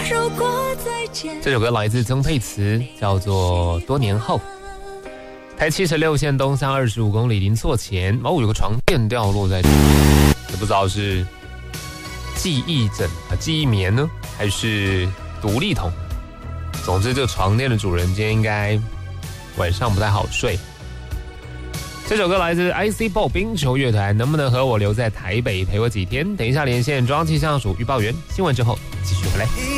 这首歌来自曾沛慈，叫做《多年后》。台76线东向25公里，临错前，有个床垫掉落在地，也不知道是记忆棉呢，还是独立筒。总之，这个床垫的主人今天应该晚上不太好睡。这首歌来自 IC Ball 冰球乐团，能不能和我留在台北陪我几天？等一下连线中央气象署预报员，新闻之后继续回来。